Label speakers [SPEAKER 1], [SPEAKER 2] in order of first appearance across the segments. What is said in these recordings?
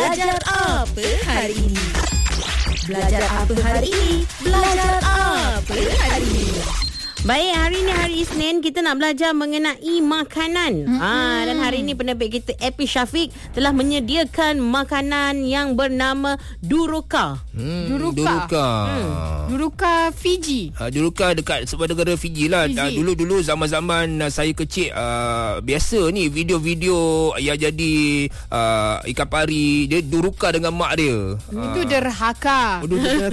[SPEAKER 1] Belajar apa hari ini? Belajar apa hari ini? Belajar apa hari ini?
[SPEAKER 2] Baik, hari ni hari Isnin kita nak belajar mengenai makanan. Dan hari ni penerbit kita Epi Syafiq telah menyediakan makanan yang bernama Duruka.
[SPEAKER 3] Duruka Fiji.
[SPEAKER 4] Duruka dekat sebuah negara Fiji lah. Dulu-dulu zaman-zaman saya kecil, biasa ni video-video yang jadi ikan pari, dia Duruka dengan mak dia.
[SPEAKER 3] Itu derhaka.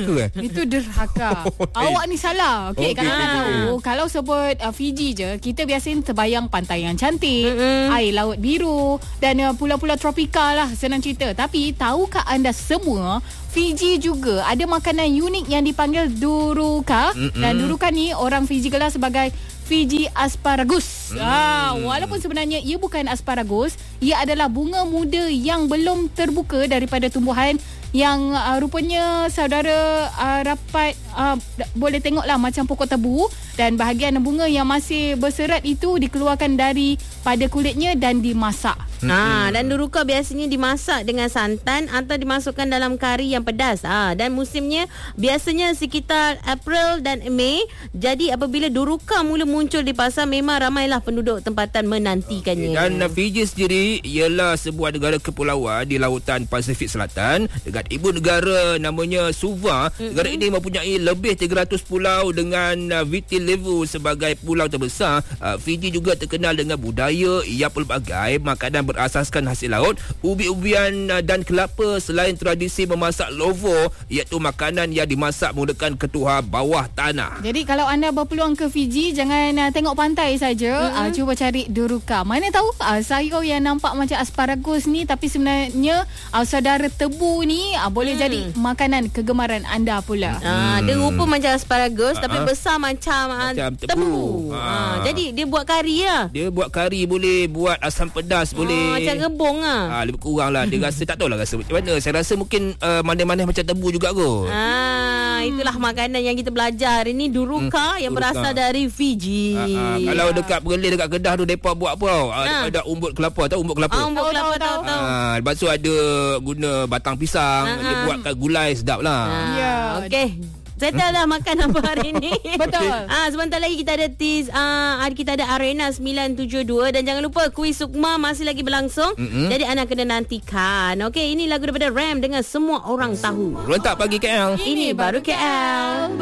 [SPEAKER 3] Itu derhaka. Awak ni salah. Okey, kalau kita tahu, kalau sebut Fiji je, kita biasanya terbayang pantai yang cantik, air laut biru dan pulau-pulau tropika lah, senang cerita. Tapi tahukah anda semua, Fiji juga ada makanan unik yang dipanggil Duruka. Dan Duruka ni orang Fiji gelar sebagai Fiji asparagus. Walaupun sebenarnya ia bukan asparagus, ia adalah bunga muda yang belum terbuka daripada tumbuhan yang rupanya saudara rapat boleh tengoklah macam pokok tebu, dan bahagian bunga yang masih berserat itu dikeluarkan daripada kulitnya dan dimasak.
[SPEAKER 2] Dan Duruka biasanya dimasak dengan santan atau dimasukkan dalam kari yang pedas. Dan musimnya biasanya sekitar April dan Mei. Jadi apabila Duruka mula muncul di pasar, memang ramailah penduduk tempatan menantikannya.
[SPEAKER 4] Dan Fiji sendiri ialah sebuah negara kepulauan di lautan Pasifik Selatan dengan ibu negara namanya Suva. Negara ini mempunyai lebih 300 pulau dengan Viti Levu sebagai pulau terbesar. Fiji juga terkenal dengan budaya yang pelbagai, makanan berasaskan hasil laut, ubi-ubian dan kelapa, selain tradisi memasak lovo, iaitu makanan yang dimasak menggunakan ketuhar bawah tanah.
[SPEAKER 3] Jadi kalau anda berpeluang ke Fiji, jangan tengok pantai saja, cuba cari Duruka. Mana tahu sayur yang nampak macam asparagus ni, tapi sebenarnya saudara tebu ni boleh jadi makanan kegemaran anda pula.
[SPEAKER 2] Dia rupa macam asparagus tapi besar macam tebu. Jadi dia buat kari lah.
[SPEAKER 4] Dia buat kari, boleh buat asam pedas, boleh
[SPEAKER 2] macam rebung lah.
[SPEAKER 4] Lebih kurang lah. Dia rasa, tak tahulah rasa macam mana. Saya rasa mungkin manis-manis macam tebu juga kot.
[SPEAKER 2] Itulah makanan yang kita belajar hari ni, Duruka yang berasal dari Fiji.
[SPEAKER 4] Kalau dekat Perlis, dekat Kedah tu, mereka buat apa tau? Ada umbut kelapa. Tahu umbut kelapa?
[SPEAKER 2] Umbut kelapa tahu.
[SPEAKER 4] Lepas tu ada guna batang pisang. Dia buatkan gulai, sedap lah.
[SPEAKER 2] Okey, settle dah makan apa hari ni.
[SPEAKER 3] Betul.
[SPEAKER 2] Sebentar lagi kita ada kita ada Arena 972. Dan jangan lupa kuis Sukma masih lagi berlangsung. Jadi anda kena nantikan. Okey, ini lagu daripada Ram dengan Semua Orang Tahu.
[SPEAKER 4] Rentak pagi KL.
[SPEAKER 2] Ini baru KL.